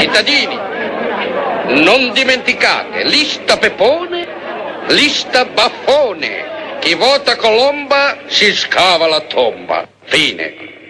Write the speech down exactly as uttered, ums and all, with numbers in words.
Cittadini, non dimenticate, lista Pepone, lista Baffone. Chi vota Colomba si scava la tomba. Fine.